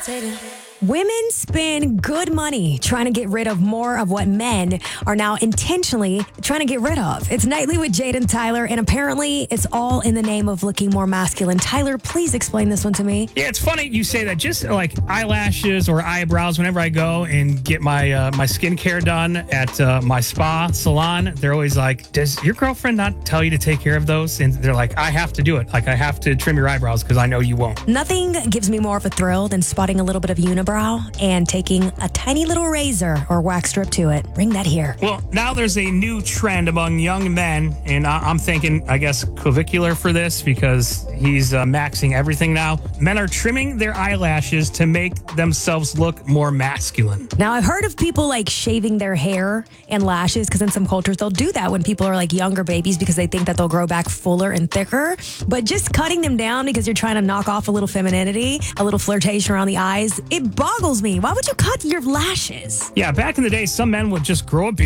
Women spend good money trying to get rid of more of what men are now intentionally trying to get rid of. It's Nightly with Jade and Tyler, and apparently it's all in the name of looking more masculine. Tyler, please explain this one to me. Yeah, it's funny you say that. Just like eyelashes or eyebrows, whenever I go and get my my skincare done at my spa salon, they're always like, does your girlfriend not tell you to take care of those? And they're like, I have to do it. Like, I have to trim your eyebrows because I know you won't. Nothing gives me more of a thrill than spotting a little bit of unibrow and taking a tiny little razor or wax strip to it. Bring that here. Well, now there's a new trend among young men, and I'm thinking, I guess, clavicular for this because he's maxing everything now. Men are trimming their eyelashes to make themselves look more masculine. Now, I've heard of people like shaving their hair and lashes because in some cultures they'll do that when people are like younger babies because they think that they'll grow back fuller and thicker. But just cutting them down because you're trying to knock off a little femininity, a little flirtation around the eyes, it boggles me. Why would you cut your lashes? Yeah, back in the day, some men would just grow a beard